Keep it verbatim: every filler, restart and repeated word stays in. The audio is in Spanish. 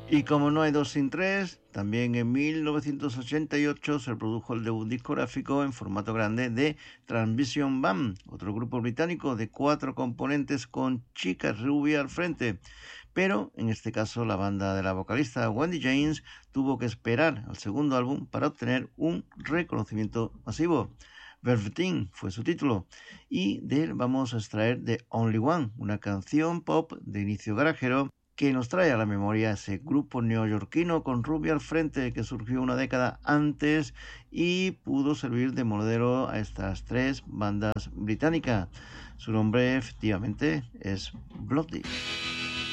Y como no hay dos sin tres, también en mil novecientos ochenta y ocho se produjo el debut discográfico en formato grande de Transvision Band, otro grupo británico de cuatro componentes con Chica Rubia al frente. Pero en este caso la banda de la vocalista Wendy James tuvo que esperar al segundo álbum para obtener un reconocimiento masivo. Velveteen fue su título y de él vamos a extraer The Only One, una canción pop de inicio garajero que nos trae a la memoria ese grupo neoyorquino con Rubia al frente que surgió una década antes y pudo servir de modelo a estas tres bandas británicas. Su nombre efectivamente es Blondie.